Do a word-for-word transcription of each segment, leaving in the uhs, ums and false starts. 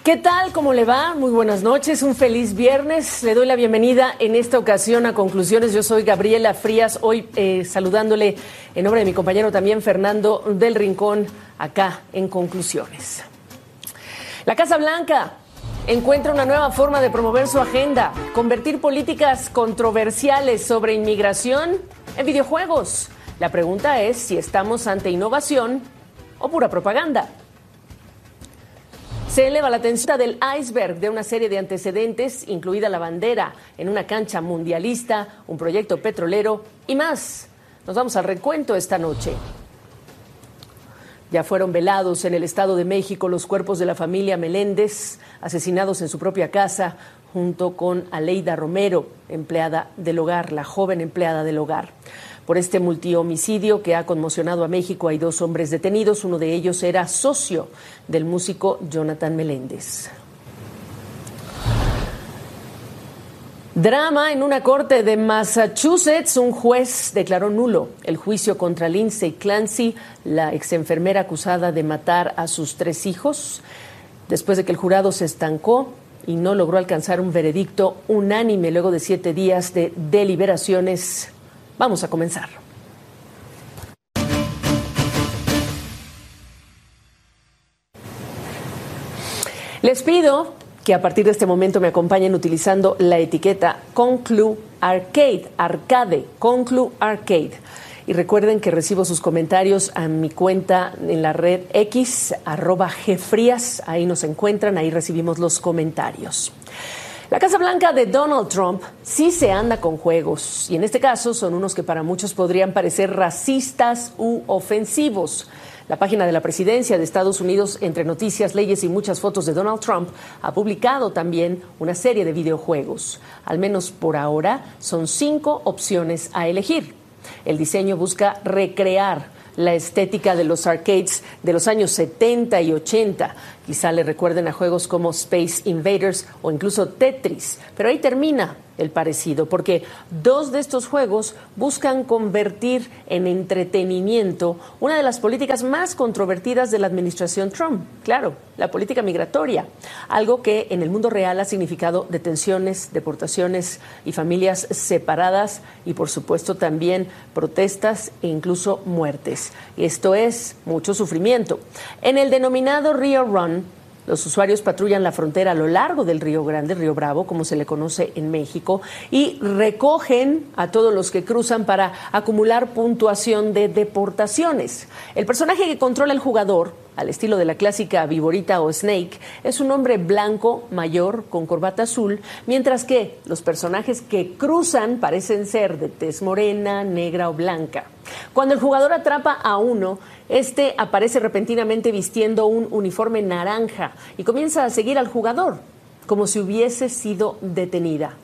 ¿Qué tal? ¿Cómo le va? Muy buenas noches, un feliz viernes. Le doy la bienvenida en esta ocasión a Conclusiones. Yo soy Gabriela Frías, hoy eh, saludándole en nombre de mi compañero también Fernando del Rincón, acá en Conclusiones. La Casa Blanca encuentra una nueva forma de promover su agenda, convertir políticas controversiales sobre inmigración en videojuegos. La pregunta es si estamos ante innovación o pura propaganda. Se eleva la tensión del iceberg de una serie de antecedentes, incluida la bandera en una cancha mundialista, un proyecto petrolero y más. Nos vamos al recuento esta noche. Ya fueron velados en el Estado de México los cuerpos de la familia Meléndez, asesinados en su propia casa, junto con Aleida Romero, empleada del hogar, la joven empleada del hogar. Por este multihomicidio que ha conmocionado a México hay dos hombres detenidos. Uno de ellos era socio del músico Jonathan Meléndez. Drama en una corte de Massachusetts. Un juez declaró nulo el juicio contra Lindsay Clancy, la exenfermera acusada de matar a sus tres hijos, después de que el jurado se estancó y no logró alcanzar un veredicto unánime luego de siete días de deliberaciones. Vamos a comenzar. Les pido que a partir de este momento me acompañen utilizando la etiqueta Conclu Arcade, Arcade, Conclu Arcade. Y recuerden que recibo sus comentarios a mi cuenta en la red X, arroba Gfrías. Ahí nos encuentran, ahí recibimos los comentarios. La Casa Blanca de Donald Trump sí se anda con juegos, y en este caso son unos que para muchos podrían parecer racistas u ofensivos. La página de la presidencia de Estados Unidos, entre noticias, leyes y muchas fotos de Donald Trump, ha publicado también una serie de videojuegos. Al menos por ahora son cinco opciones a elegir. El diseño busca recrear la estética de los arcades de los años setenta y ochenta. Quizá le recuerden a juegos como Space Invaders o incluso Tetris, pero ahí termina el parecido, porque dos de estos juegos buscan convertir en entretenimiento una de las políticas más controvertidas de la administración Trump, claro, la política migratoria, algo que en el mundo real ha significado detenciones, deportaciones y familias separadas y por supuesto también protestas e incluso muertes. Esto es mucho sufrimiento. En el denominado Rio Run, los usuarios patrullan la frontera a lo largo del Río Grande, Río Bravo, como se le conoce en México, y recogen a todos los que cruzan para acumular puntuación de deportaciones. El personaje que controla el jugador, al estilo de la clásica Viborita o Snake, es un hombre blanco, mayor, con corbata azul, mientras que los personajes que cruzan parecen ser de tez morena, negra o blanca. Cuando el jugador atrapa a uno, este aparece repentinamente vistiendo un uniforme naranja y comienza a seguir al jugador, como si hubiese sido detenida.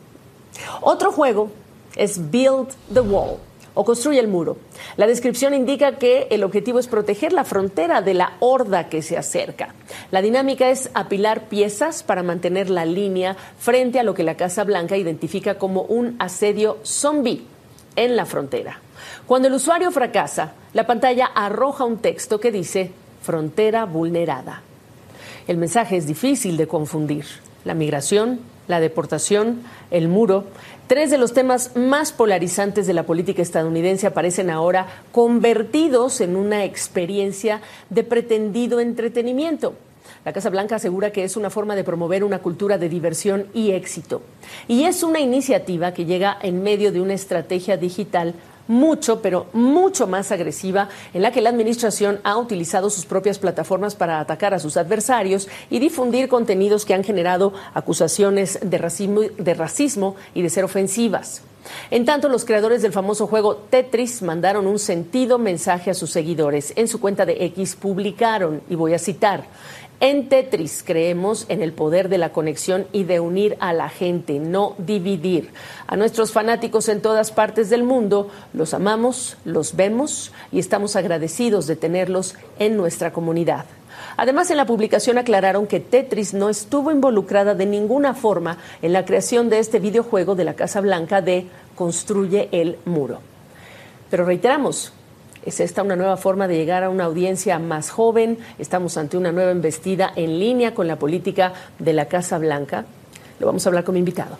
Otro juego es Build the Wall, o Construye el Muro. La descripción indica que el objetivo es proteger la frontera de la horda que se acerca. La dinámica es apilar piezas para mantener la línea frente a lo que la Casa Blanca identifica como un asedio zombie en la frontera. Cuando el usuario fracasa, la pantalla arroja un texto que dice frontera vulnerada. El mensaje es difícil de confundir. La migración, la deportación, el muro, tres de los temas más polarizantes de la política estadounidense aparecen ahora convertidos en una experiencia de pretendido entretenimiento. La Casa Blanca asegura que es una forma de promover una cultura de diversión y éxito. Y es una iniciativa que llega en medio de una estrategia digital mucho, pero mucho más agresiva, en la que la administración ha utilizado sus propias plataformas para atacar a sus adversarios y difundir contenidos que han generado acusaciones de racismo, de racismo y de ser ofensivas. En tanto, los creadores del famoso juego Tetris mandaron un sentido mensaje a sus seguidores. En su cuenta de X publicaron, y voy a citar: en Tetris creemos en el poder de la conexión y de unir a la gente, no dividir. A nuestros fanáticos en todas partes del mundo, los amamos, los vemos y estamos agradecidos de tenerlos en nuestra comunidad. Además, en la publicación aclararon que Tetris no estuvo involucrada de ninguna forma en la creación de este videojuego de la Casa Blanca de Construye el Muro. Pero reiteramos, ¿Es esta una nueva forma de llegar a una audiencia más joven? ¿Estamos ante una nueva embestida en línea con la política de la Casa Blanca? Lo vamos a hablar con mi invitado.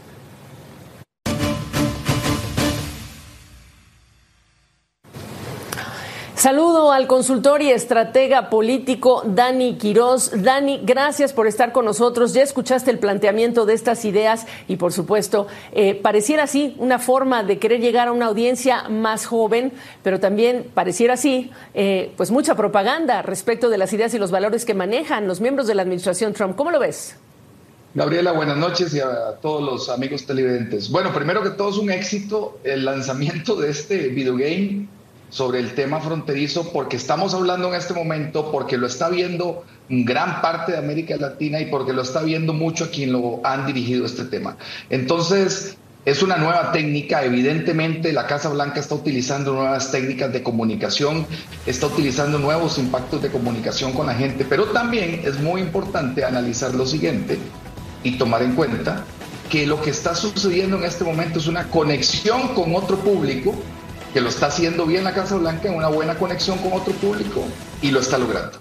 Saludo al consultor y estratega político Dani Quirós. Dani, gracias por estar con nosotros. Ya escuchaste el planteamiento de estas ideas y, por supuesto, eh, pareciera así una forma de querer llegar a una audiencia más joven, pero también pareciera así eh, pues mucha propaganda respecto de las ideas y los valores que manejan los miembros de la administración Trump. ¿Cómo lo ves? Gabriela, buenas noches y a todos los amigos televidentes. Bueno, primero que todo es un éxito el lanzamiento de este videogame sobre el tema fronterizo, porque estamos hablando en este momento, porque lo está viendo gran parte de América Latina y porque lo está viendo mucho a quien lo han dirigido este tema. Entonces, es una nueva técnica. Evidentemente, la Casa Blanca está utilizando nuevas técnicas de comunicación, está utilizando nuevos impactos de comunicación con la gente, pero también es muy importante analizar lo siguiente y tomar en cuenta que lo que está sucediendo en este momento es una conexión con otro público, que lo está haciendo bien la Casa Blanca, una buena conexión con otro público, y lo está logrando.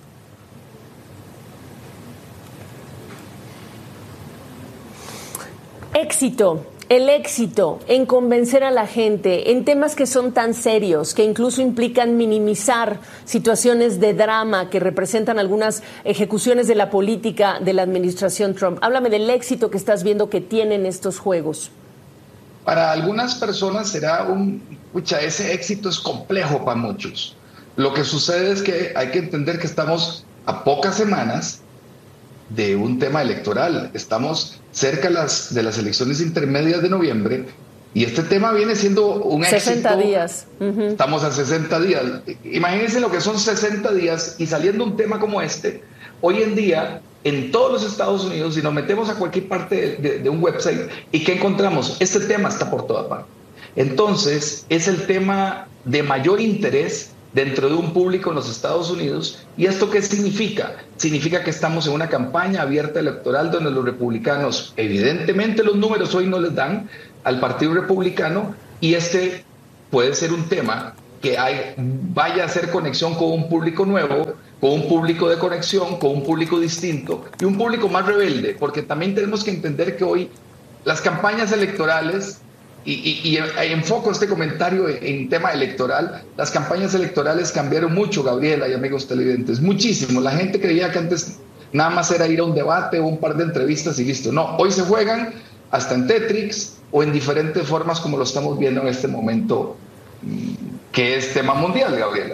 Éxito, el éxito en convencer a la gente en temas que son tan serios, que incluso implican minimizar situaciones de drama que representan algunas ejecuciones de la política de la administración Trump. Háblame del éxito que estás viendo que tienen estos juegos. Para algunas personas será un, pucha, ese éxito es complejo para muchos. Lo que sucede es que hay que entender que estamos a pocas semanas de un tema electoral. Estamos cerca de las, de las elecciones intermedias de noviembre y este tema viene siendo un éxito. sesenta días. Uh-huh. Estamos a sesenta días. Imagínense lo que son sesenta días y saliendo un tema como este, hoy en día en todos los Estados Unidos, si nos metemos a cualquier parte de, de, de un website, ¿y qué encontramos? Este tema está por toda parte. Entonces, es el tema de mayor interés dentro de un público en los Estados Unidos. ¿Y esto qué significa? Significa que estamos en una campaña abierta electoral donde los republicanos, evidentemente los números hoy no les dan al Partido Republicano, y este puede ser un tema que hay, vaya a hacer conexión con un público nuevo, con un público de conexión, con un público distinto y un público más rebelde, porque también tenemos que entender que hoy las campañas electorales, y, y, y enfoco este comentario en, en tema electoral, las campañas electorales cambiaron mucho, Gabriela y amigos televidentes, muchísimo. La gente creía que antes nada más era ir a un debate o un par de entrevistas y listo. No, hoy se juegan hasta en Tetris o en diferentes formas como lo estamos viendo en este momento, que es tema mundial, Gabriela.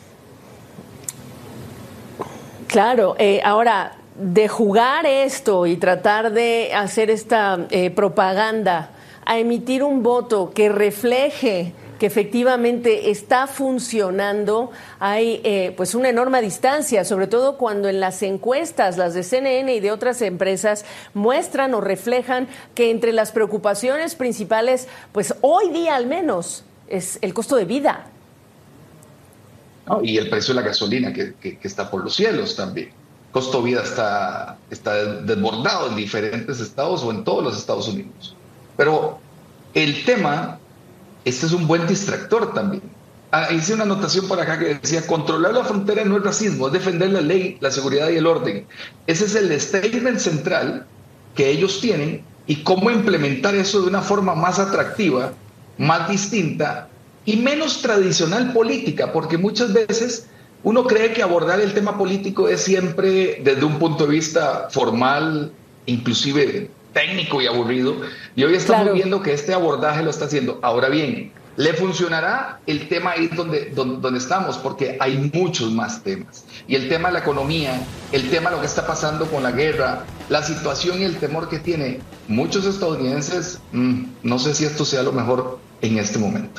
Claro, eh, ahora, de jugar esto y tratar de hacer esta eh, propaganda a emitir un voto que refleje que efectivamente está funcionando, hay eh, pues una enorme distancia, sobre todo cuando en las encuestas, las de C N N y de otras empresas, muestran o reflejan que entre las preocupaciones principales, pues hoy día al menos, es el costo de vida. ¿No? Y el precio de la gasolina que, que, que está por los cielos también. El costo de vida está, está desbordado en diferentes estados o en todos los Estados Unidos. Pero el tema, este es un buen distractor también. Ah, hice una anotación por acá que decía: controlar la frontera no es racismo, es defender la ley, la seguridad y el orden. Ese es el statement central que ellos tienen, y cómo implementar eso de una forma más atractiva, más distinta y menos tradicional política, porque muchas veces uno cree que abordar el tema político es siempre desde un punto de vista formal, inclusive técnico y aburrido, y hoy estamos claro. viendo que este abordaje lo está haciendo. Ahora bien, ¿le funcionará? El tema ahí donde, donde, donde estamos, porque hay muchos más temas, y el tema de la economía, el tema de lo que está pasando con la guerra, la situación y el temor que tiene muchos estadounidenses, mmm, no sé si esto sea lo mejor en este momento.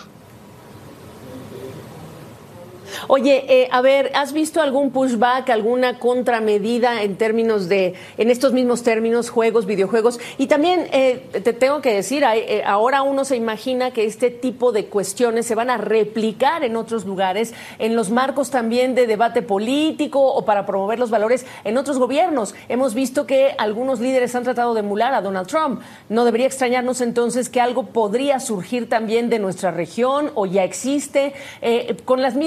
Oye, eh, a ver, ¿has visto algún pushback, alguna contramedida en términos de, en estos mismos términos, juegos, videojuegos? Y también eh, te tengo que decir, hay, eh, ahora uno se imagina que este tipo de cuestiones se van a replicar en otros lugares, en los marcos también de debate político o para promover los valores en otros gobiernos. Hemos visto que algunos líderes han tratado de emular a Donald Trump. ¿No debería extrañarnos entonces que algo podría surgir también de nuestra región o ya existe eh, con, las, con el mismo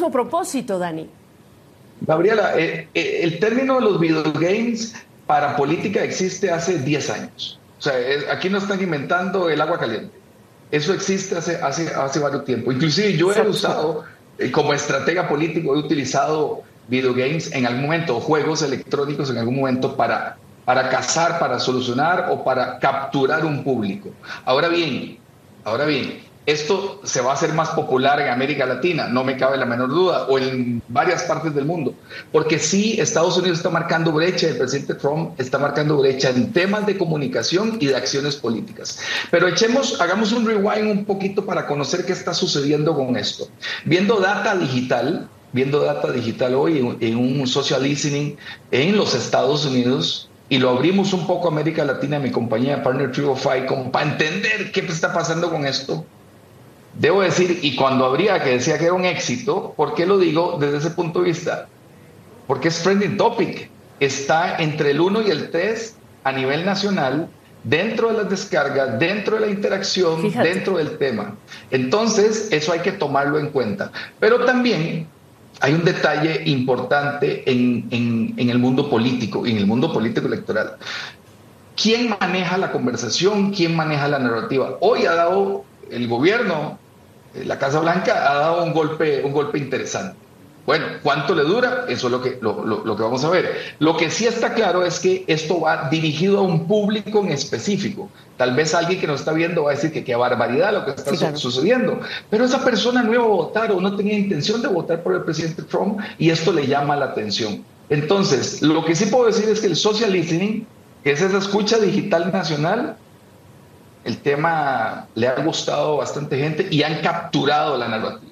mismo propósito, Dani. Gabriela, eh, eh, el término de los videogames para política existe hace diez años. O sea, es, aquí no están inventando el agua caliente. Eso existe hace, hace, hace varios tiempo. Inclusive yo he usado, eh, como estratega político, he utilizado videogames en algún momento, juegos electrónicos en algún momento para, para cazar, para solucionar o para capturar un público. Ahora bien, ahora bien, esto se va a hacer más popular en América Latina, no me cabe la menor duda, o en varias partes del mundo, porque sí, Estados Unidos está marcando brecha, el presidente Trump está marcando brecha en temas de comunicación y de acciones políticas. Pero echemos, hagamos un rewind un poquito para conocer qué está sucediendo con esto. Viendo data digital, viendo data digital hoy en, en un social listening en los Estados Unidos, y lo abrimos un poco a América Latina, mi compañía Partner Trio Five, como para entender qué está pasando con esto. Debo decir, y cuando abría que decía que era un éxito, ¿por qué lo digo desde ese punto de vista? Porque es trending topic. Está entre el uno y el tres a nivel nacional, dentro de las descargas, dentro de la interacción, Fíjate. dentro del tema. Entonces, eso hay que tomarlo en cuenta. Pero también hay un detalle importante en, en, en el mundo político, en el mundo político electoral. ¿Quién maneja la conversación? ¿Quién maneja la narrativa? Hoy ha dado el gobierno, la Casa Blanca, ha dado un golpe, un golpe interesante. Bueno, ¿cuánto le dura? Eso es lo que, lo, lo, lo que vamos a ver. Lo que sí está claro es que esto va dirigido a un público en específico. Tal vez alguien que nos está viendo va a decir que qué barbaridad lo que está sí, claro. sucediendo. Pero esa persona no iba a votar o no tenía intención de votar por el presidente Trump y esto le llama la atención. Entonces, lo que sí puedo decir es que el social listening, que es esa escucha digital nacional, el tema le ha gustado a bastante gente y han capturado la narrativa.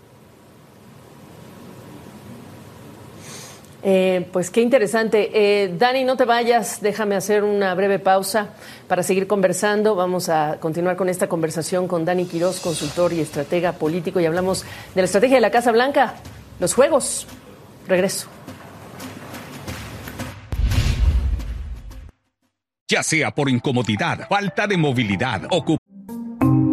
Eh, pues qué interesante. Eh, Dani, no te vayas, déjame hacer una breve pausa para seguir conversando. Vamos a continuar con esta conversación con Dani Quirós, consultor y estratega político, y hablamos de la estrategia de la Casa Blanca, los juegos. Regreso. Ya sea por incomodidad, falta de movilidad, ocupación